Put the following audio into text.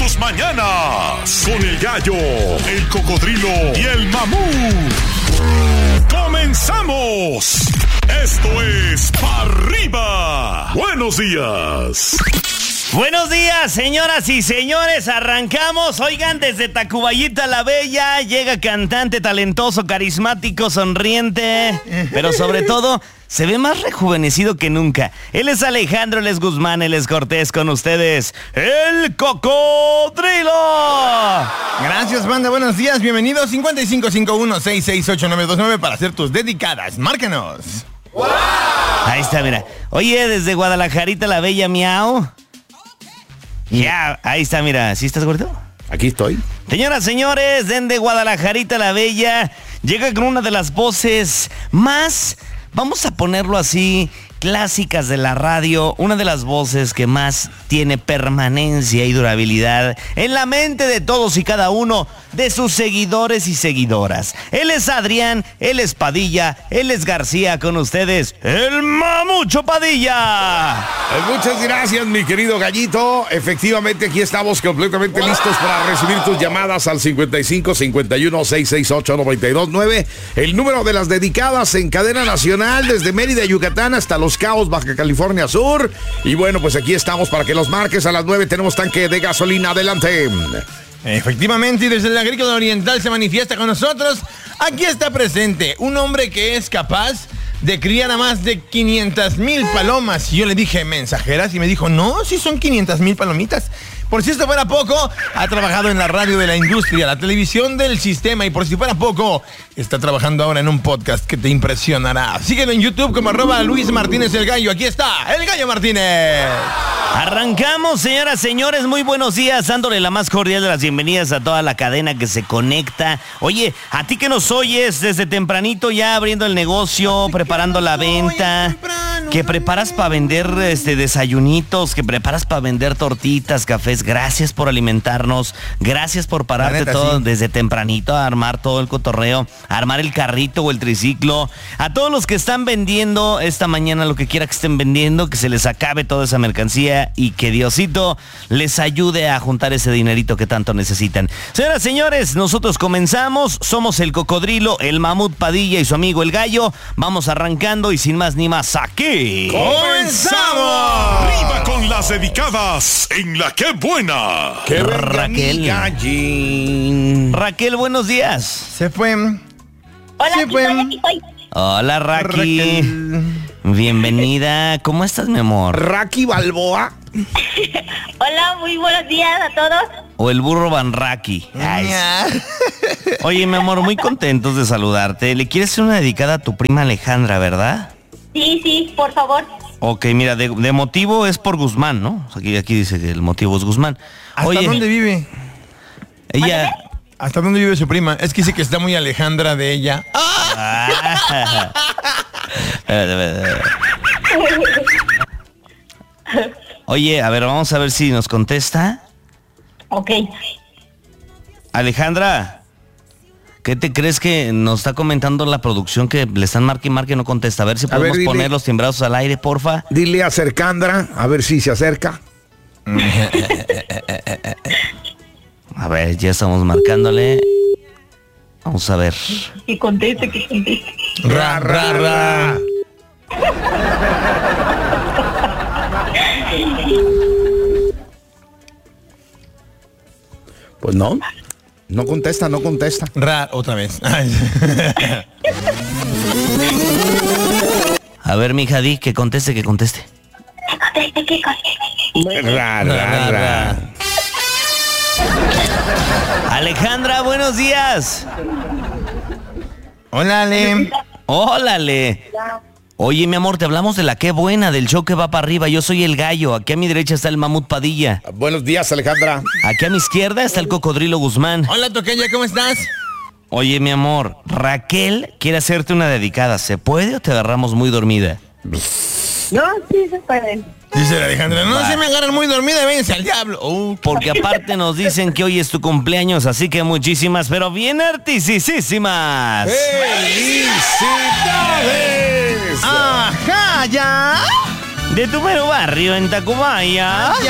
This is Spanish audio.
tus mañanas con el gallo, el cocodrilo y el mamut. ¡Comenzamos! Esto es Pa' Arriba. Buenos días. Buenos días, señoras y señores, arrancamos. Oigan, desde Tacubaya la Bella llega cantante talentoso, carismático, sonriente, pero sobre todo se ve más rejuvenecido que nunca. Él es Alejandro, él es Guzmán, él es Cortés, con ustedes, el Cocodrilo. Gracias, banda, buenos días, bienvenidos. 5551-668-929 para hacer tus dedicadas, márcanos. ¡Wow! Ahí está, mira. Oye, desde Guadalajarita la Bella, miau. Ya, ahí está, mira, ¿sí estás gordo? Aquí estoy. Señoras, señores, desde Guadalajarita la Bella llega con una de las voces más, vamos a ponerlo así, clásicas de la radio, una de las voces que más tiene permanencia y durabilidad en la mente de todos y cada uno de sus seguidores y seguidoras. Él es Adrián, él es Padilla, él es García, con ustedes, el Mamucho Padilla. Muchas gracias, mi querido gallito. Efectivamente, aquí estamos completamente listos para recibir tus llamadas al 55 51 668 929. El número de las dedicadas en cadena nacional desde Mérida, Yucatán hasta Los Cabos, Baja California Sur. Y bueno, pues aquí estamos para que los marques. A las 9 tenemos tanque de gasolina. Adelante. Efectivamente, y desde el Agrícola Oriental se manifiesta con nosotros. Aquí está presente un hombre que es capaz de criar a más de 500,000 palomas. Y yo le dije, ¿mensajeras? Y me dijo, no, sí son 500,000 palomitas. Por si esto fuera poco, ha trabajado en la radio de la industria, la televisión del sistema, y por si fuera poco, está trabajando ahora en un podcast que te impresionará. Síguelo en YouTube como @Luis Martínez el Gallo. Aquí está, el Gallo Martínez. Arrancamos, señoras, señores, muy buenos días, dándole la más cordial de las bienvenidas a toda la cadena que se conecta. Oye, a ti que nos oyes desde tempranito ya abriendo el negocio, preparando la venta, que preparas para vender desayunitos, que preparas para vender tortitas, cafés, gracias por alimentarnos, gracias por pararte todo sí, desde tempranito a armar todo el cotorreo, a armar el carrito o el triciclo. A todos los que están vendiendo esta mañana, lo que quiera que estén vendiendo, que se les acabe toda esa mercancía y que Diosito les ayude a juntar ese dinerito que tanto necesitan. Señoras, señores, nosotros comenzamos, somos el Cocodrilo, el Mamut Padilla y su amigo el Gallo. Vamos arrancando y sin más ni más, aquí ¡comenzamos! Arriba con las dedicadas en La Qué Buena. ¡Qué Raquel! Gallín. Raquel, buenos días. Se fue. Hola, Se fue. aquí estoy. Hola, Raki. Raquel. Bienvenida. ¿Cómo estás, mi amor? Rocky Balboa. Hola, muy buenos días a todos. O el burro Van Raki. Ay, oye, mi amor, muy contentos de saludarte. ¿Le quieres hacer una dedicada a tu prima Alejandra, verdad? Sí, por favor. Ok, mira, de motivo es por Guzmán, ¿no? Aquí dice que el motivo es Guzmán. ¿Hasta dónde vive? Ella... ¿Hasta dónde vive su prima? Es que dice que está muy Alejandra de ella. Oye, a ver, vamos a ver si nos contesta. Ok. Alejandra, ¿qué te crees que nos está comentando la producción que le están marque y marque y no contesta? A ver si podemos poner los timbrados al aire, porfa. Dile a Cercandra, a ver si se acerca. A ver, ya estamos marcándole. Vamos a ver. Que conteste. Ra. Pues no contesta. Otra vez. A ver, mija, di que conteste. Que conteste. Ra. Alejandra, buenos días. Hola, Ale. ¡Ólale! Oye, mi amor, te hablamos de La Qué Buena, del show que va para arriba. Yo soy el Gallo. Aquí a mi derecha está el Mamut Padilla. Buenos días, Alejandra. Aquí a mi izquierda está el Cocodrilo Guzmán. Hola, toqueña, ¿cómo estás? Oye, mi amor, Raquel quiere hacerte una dedicada. ¿Se puede o te agarramos muy dormida? No, sí se puede. Dice la Alejandra, no se me agarran muy dormida, vénse al diablo. Porque aparte nos dicen que hoy es tu cumpleaños, así que muchísimas, pero bien artisísimas. ¡Felicidades! Ajá, ya. De tu mero barrio en Tacubaya.